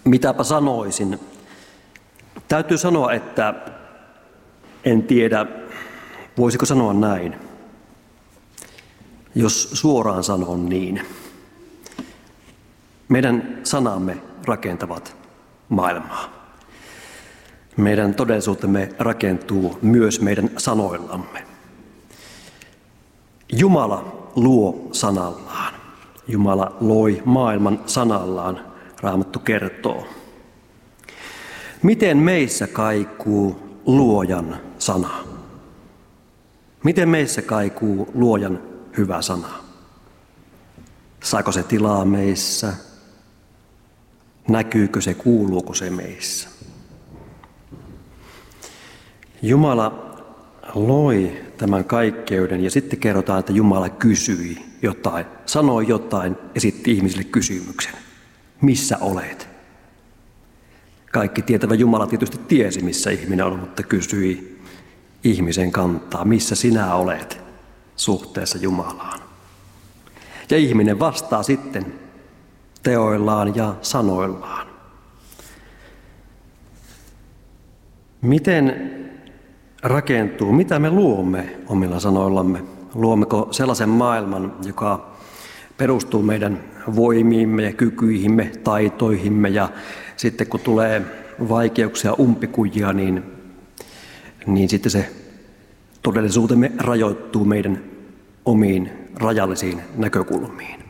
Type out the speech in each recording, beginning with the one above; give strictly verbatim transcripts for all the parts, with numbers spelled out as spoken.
Mitäpä sanoisin? Täytyy sanoa, että en tiedä, voisiko sanoa näin, jos suoraan sanon niin. Meidän sanamme rakentavat maailmaa. Meidän todellisuutemme rakentuu myös meidän sanoillamme. Jumala luo sanallaan. Jumala loi maailman sanallaan, Raamattu kertoo. Miten meissä kaikuu luojan sana? Miten meissä kaikuu luojan hyvä sana? Saako se tilaa meissä? Näkyykö se, kuuluuko se meissä? Jumala loi tämän kaikkeuden ja sitten kerrotaan, että Jumala kysyi jotain, sanoi jotain, esitti ihmisille kysymyksen. Missä olet? Kaikki tietävä Jumala tietysti tiesi, missä ihminen on, mutta kysyi ihmisen kantaa, missä sinä olet suhteessa Jumalaan. Ja ihminen vastaa sitten teoillaan ja sanoillaan. Miten rakentuu, mitä me luomme omilla sanoillamme? Luommeko sellaisen maailman, joka perustuu meidän voimiimme ja kykyihimme, taitoihimme ja sitten kun tulee vaikeuksia, umpikujia, niin, niin sitten se todellisuutemme rajoittuu meidän omiin rajallisiin näkökulmiin.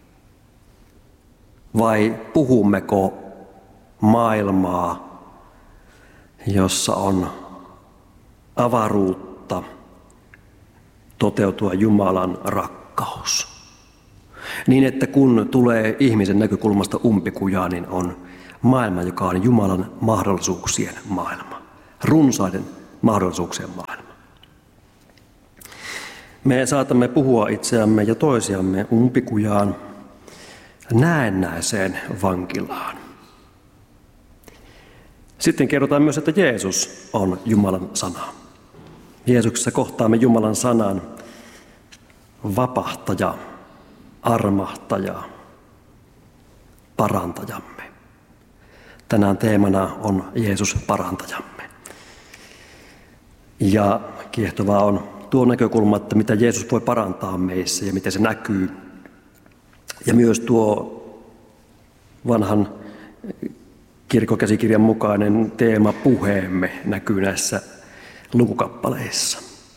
Vai puhummeko maailmaa, jossa on avaruutta toteutua Jumalan rakkaus? Niin, että kun tulee ihmisen näkökulmasta umpikujaa, niin on maailma, joka on Jumalan mahdollisuuksien maailma. Runsaiden mahdollisuuksien maailma. Me saatamme puhua itseämme ja toisiamme umpikujaan, näennäiseen vankilaan. Sitten kerrotaan myös, että Jeesus on Jumalan sana. Jeesuksessa kohtaamme Jumalan sanan vapahtaja, armahtaja, parantajamme. Tänään teemana on Jeesus parantajamme. Ja kiehtovaa on tuo näkökulma, että mitä Jeesus voi parantaa meissä ja miten se näkyy. Ja myös tuo vanhan kirkkokäsikirjan mukainen teema puheemme näkyy näissä lukukappaleissa.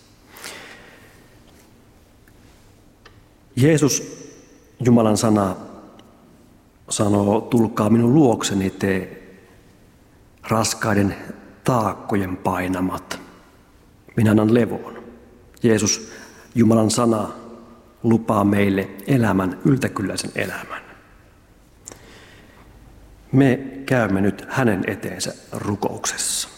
Jeesus, Jumalan sana, sanoo, tulkaa minun luokseni te raskaiden taakkojen painamat. Minä annan levon. Jeesus, Jumalan sana, lupaa meille elämän, yltäkylläisen elämän. Me käymme nyt hänen eteensä rukouksessa.